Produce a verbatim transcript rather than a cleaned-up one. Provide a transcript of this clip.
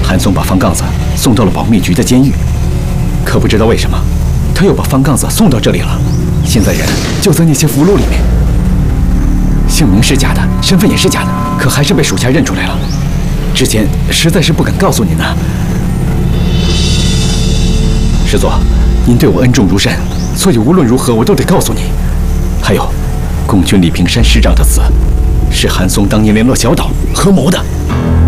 韩松把方杠子送到了保密局的监狱，可不知道为什么，他又把方杠子送到这里了。现在人就在那些符箓里面，姓名是假的，身份也是假的，可还是被属下认出来了。之前实在是不敢告诉您呢。师座，您对我恩重如山，所以无论如何我都得告诉你。还有，共军李平山师长的死，是韩松当年联络小岛合谋的。